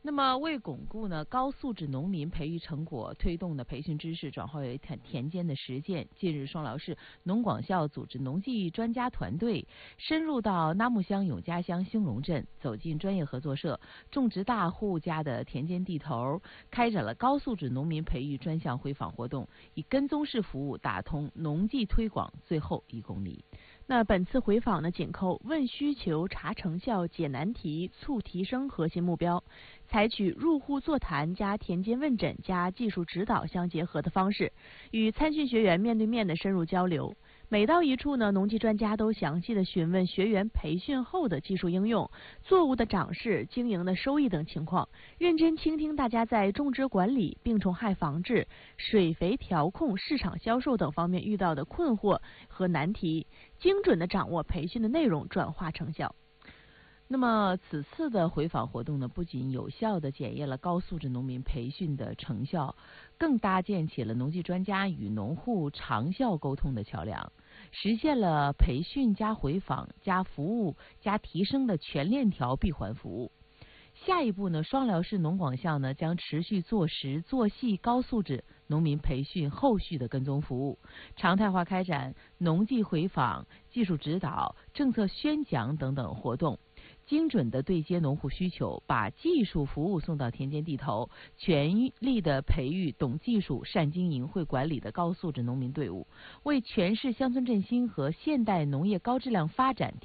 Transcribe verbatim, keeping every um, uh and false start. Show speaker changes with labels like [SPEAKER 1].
[SPEAKER 1] 那么，为巩固呢高素质农民培育成果，推动的培训知识转化为田田间的实践。近日，双辽市农广校组织农技专家团队深入到纳木乡永嘉乡兴隆镇，走进专业合作社、种植大户家的田间地头，开展了高素质农民培育专项回访活动，以跟踪式服务打通农技推广最后一公里。
[SPEAKER 2] 那本次回访呢，紧扣问需求、查成效、解难题、促提升核心目标，采取入户座谈加田间问诊加技术指导相结合的方式，与参训学员面对面的深入交流。每到一处呢，农技专家都详细的询问学员培训后的技术应用、作物的长势、经营的收益等情况，认真倾听大家在种植管理、病虫害防治、水肥调控、市场销售等方面遇到的困惑和难题，精准的掌握培训的内容，转化成效。
[SPEAKER 1] 那么此次的回访活动呢，不仅有效地检验了高素质农民培训的成效，更搭建起了农技专家与农户长效沟通的桥梁，实现了培训加回访加服务加提升的全链条闭环服务。下一步呢，双辽市农广校呢将持续做实做细高素质农民培训后续的跟踪服务，常态化开展农技回访、技术指导、政策宣讲等等活动，精准的对接农户需求，把技术服务送到田间地头，全力的培育懂技术、善经营、会管理的高素质农民队伍，为全市乡村振兴和现代农业高质量发展提